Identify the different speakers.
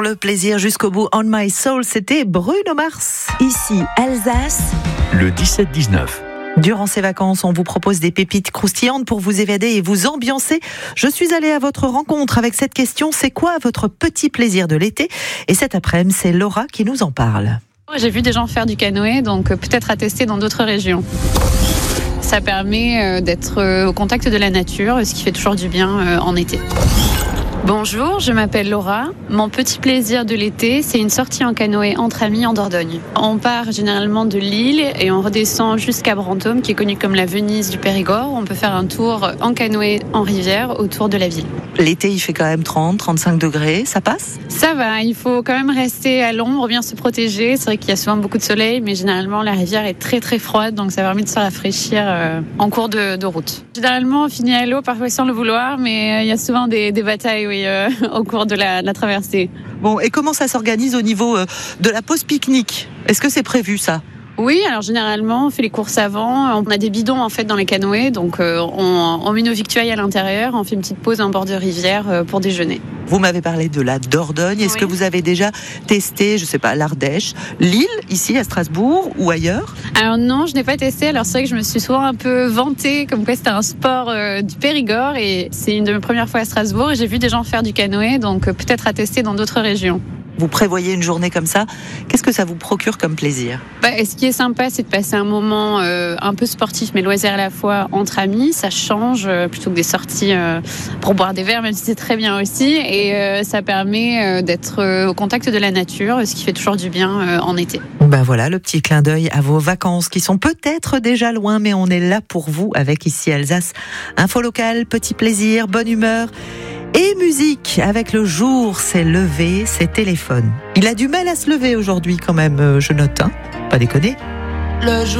Speaker 1: le plaisir jusqu'au bout. On My Soul, c'était Bruno Mars.
Speaker 2: Ici, Alsace.
Speaker 3: Le 17-19.
Speaker 1: Durant ces vacances, on vous propose des pépites croustillantes pour vous évader et vous ambiancer. Je suis allée à votre rencontre avec cette question. C'est quoi votre petit plaisir de l'été? Et cet après-midi, c'est Laura qui nous en parle.
Speaker 4: J'ai vu des gens faire du canoë, donc peut-être à tester dans d'autres régions. Ça permet d'être au contact de la nature, ce qui fait toujours du bien en été. Bonjour, je m'appelle Laura. Mon petit plaisir de l'été, c'est une sortie en canoë entre amis en Dordogne. On part généralement de Lille et on redescend jusqu'à Brantôme, qui est connue comme la Venise du Périgord. On peut faire un tour en canoë en rivière autour de la ville.
Speaker 1: L'été, il fait quand même 30-35 degrés, ça passe?
Speaker 4: Ça va, il faut quand même rester à l'ombre, bien se protéger. C'est vrai qu'il y a souvent beaucoup de soleil, mais généralement la rivière est très très froide, donc ça permet de se rafraîchir en cours de route. Généralement, on finit à l'eau, parfois sans le vouloir, mais il y a souvent des batailles au cours de la traversée.
Speaker 1: Bon, et comment ça s'organise au niveau de la pause pique-nique? Est-ce que c'est prévu ça?
Speaker 4: Oui, alors généralement, on fait les courses avant. On a des bidons en fait dans les canoës, donc on met nos victuailles à l'intérieur, on fait une petite pause en bord de rivière pour déjeuner.
Speaker 1: Vous m'avez parlé de la Dordogne. Est-ce que vous avez déjà testé, je sais pas, l'Ardèche, Lille, ici à Strasbourg ou ailleurs?
Speaker 4: Alors non, je n'ai pas testé. Alors c'est vrai que je me suis souvent un peu vantée comme quoi c'était un sport du Périgord et c'est une de mes premières fois à Strasbourg et j'ai vu des gens faire du canoë, donc peut-être à tester dans d'autres régions.
Speaker 1: Vous prévoyez une journée comme ça, qu'est-ce que ça vous procure comme plaisir?
Speaker 4: Ce qui est sympa, c'est de passer un moment un peu sportif, mais loisir à la fois entre amis. Ça change plutôt que des sorties pour boire des verres, même si c'est très bien aussi. Et ça permet d'être au contact de la nature, ce qui fait toujours du bien en été.
Speaker 1: Ben voilà, le petit clin d'œil à vos vacances qui sont peut-être déjà loin, mais on est là pour vous avec Ici Alsace. Info locale, petit plaisir, bonne humeur. Et musique, avec le jour s'est levé, c'est téléphone. Il a du mal à se lever aujourd'hui quand même, je note, hein, pas déconner. Le jour